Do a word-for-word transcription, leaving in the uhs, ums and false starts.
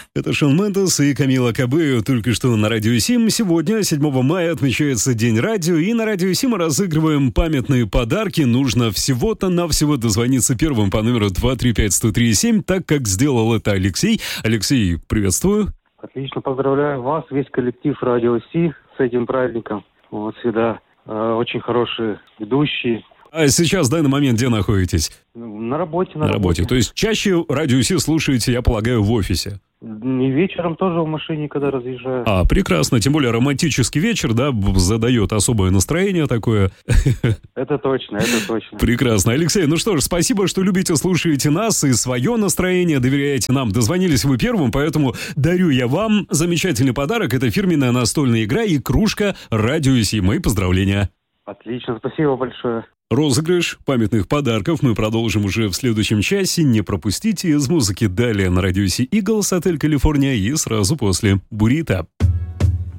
Это Шон Мендес и Камила Кабео только что на Радио Сим. Сегодня, седьмого мая, отмечается День радио, и на Радио Сим мы разыгрываем памятные подарки. Нужно всего-то навсего дозвониться первым по номеру два три пять сто три семь, так как сделал это Алексей. Алексей, приветствую. Отлично, поздравляю вас, весь коллектив Радио Си с этим праздником. Вот всегда э, очень хорошие ведущие. А сейчас, в данный момент, где находитесь? На работе, на, на работе. работе. То есть чаще Радио Си слушаете, я полагаю, в офисе? И вечером тоже в машине, когда разъезжаю. А, прекрасно. Тем более романтический вечер, да, задает особое настроение такое. Это точно, это точно. Прекрасно. Алексей, ну что ж, спасибо, что любите, слушаете нас и свое настроение доверяете нам. Дозвонились вы первым, поэтому дарю я вам замечательный подарок. Это фирменная настольная игра и кружка Радио Си. Мои поздравления. Отлично, спасибо большое. Розыгрыш памятных подарков мы продолжим уже в следующем часе. Не пропустите из музыки далее на Радио Си Eagles, отель Калифорния, и сразу после Бурито.